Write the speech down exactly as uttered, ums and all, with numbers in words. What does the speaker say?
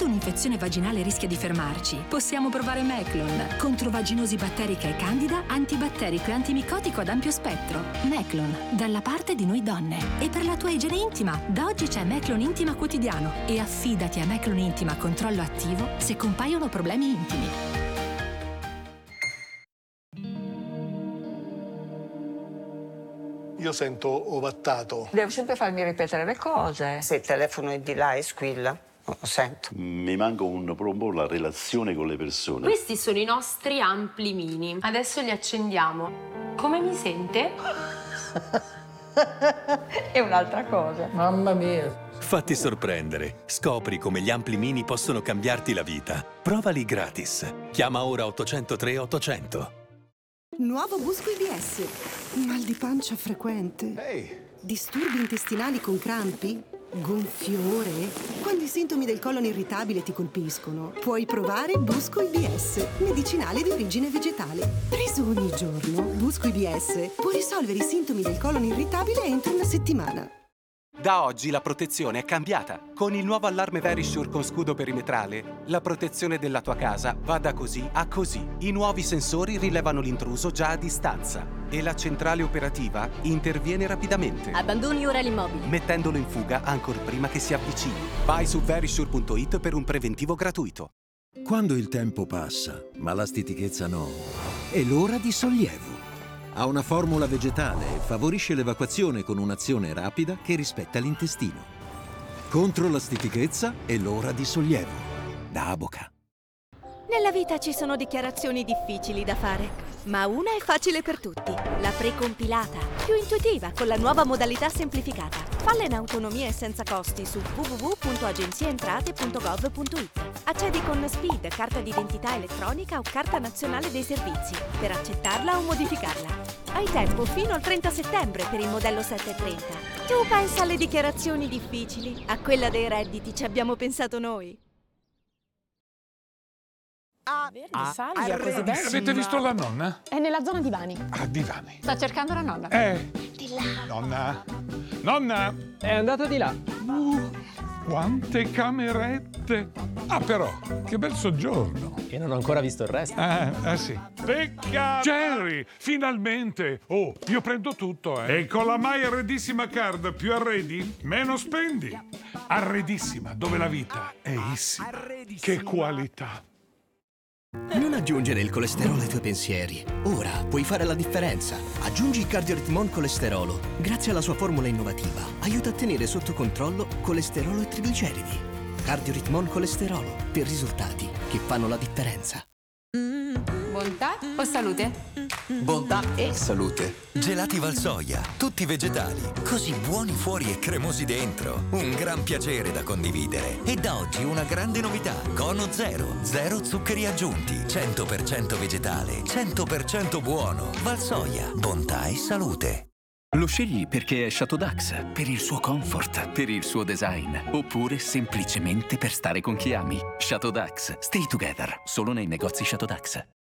quando un'infezione vaginale rischia di fermarci, possiamo provare Meclon. Contro vaginosi batterica e candida, antibatterico e antimicotico ad ampio spettro. Meclon, dalla parte di noi donne. E per la tua igiene intima, da oggi c'è Meclon Intima Quotidiano. E affidati a Meclon Intima Controllo Attivo se compaiono problemi intimi. Io sento ovattato. Devo sempre farmi ripetere le cose. Se il telefono è di là e squilla, non lo sento. Mi manca un, proprio un po' la relazione con le persone. Questi sono i nostri ampli mini. Adesso li accendiamo. Come mi sente? È un'altra cosa. Mamma mia. Fatti sorprendere. Scopri come gli ampli mini possono cambiarti la vita. Provali gratis. Chiama ora ottocentotre ottocento. Nuovo Busco I B S. Mal di pancia frequente. Ehi. Disturbi intestinali con crampi? Gonfiore? Quando i sintomi del colon irritabile ti colpiscono, puoi provare Busco I B S, medicinale di origine vegetale. Preso ogni giorno, Busco I B S può risolvere i sintomi del colon irritabile entro una settimana. Da oggi la protezione è cambiata. Con il nuovo allarme Verisure con scudo perimetrale, la protezione della tua casa va da così a così. I nuovi sensori rilevano l'intruso già a distanza e la centrale operativa interviene rapidamente. Abbandoni ora l'immobile, mettendolo in fuga ancor prima che si avvicini. Vai su verisure punto it per un preventivo gratuito. Quando il tempo passa, ma la stitichezza no, è l'ora di sollievo. Ha una formula vegetale e favorisce l'evacuazione con un'azione rapida che rispetta l'intestino. Contro la stitichezza è l'ora di sollievo. Da Aboca. Nella vita ci sono dichiarazioni difficili da fare, ma una è facile per tutti. La precompilata, più intuitiva con la nuova modalità semplificata. Falla in autonomia e senza costi su w w w punto agenzieentrate punto gov punto it. Accedi con SPID, carta d'identità elettronica o carta nazionale dei servizi, per accettarla o modificarla. Hai tempo fino al trenta settembre per il modello settecentotrenta. Tu pensa alle dichiarazioni difficili, a quella dei redditi ci abbiamo pensato noi. Ah, Ah, salvia, presidente. avete visto la nonna? È nella zona divani. A divani. Sta cercando la nonna. Eh, Di là. nonna. Nonna. È andata di là. Uh, quante camerette. Ah, però, che bel soggiorno. E non ho ancora visto il resto. Ah, ah sì. Pecca! Jerry, finalmente! Oh, io prendo tutto, eh. E con la My Arredissima Card più arredi, meno spendi. Arredissima, dove la vita è issima. Che qualità. Non aggiungere il colesterolo ai tuoi pensieri. Ora puoi fare la differenza. Aggiungi Cardioritmon Colesterolo. Grazie alla sua formula innovativa, aiuta a tenere sotto controllo colesterolo e trigliceridi. Cardioritmon Colesterolo, per risultati che fanno la differenza. Bontà o salute? Bontà e salute. Gelati Valsoia, tutti vegetali, così buoni fuori e cremosi dentro. Un gran piacere da condividere. E da oggi una grande novità: Cono Zero, zero zuccheri aggiunti, cento per cento vegetale, cento per cento buono. Valsoia, bontà e salute. Lo scegli perché è Chateau Dax, per il suo comfort, per il suo design, oppure semplicemente per stare con chi ami. Chateau Dax, stay together, solo nei negozi Chateau Dax.